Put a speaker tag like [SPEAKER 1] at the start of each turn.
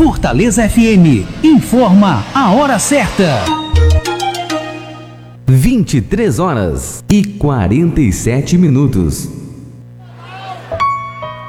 [SPEAKER 1] Fortaleza FM informa a hora certa.
[SPEAKER 2] 23 horas e 47 minutos.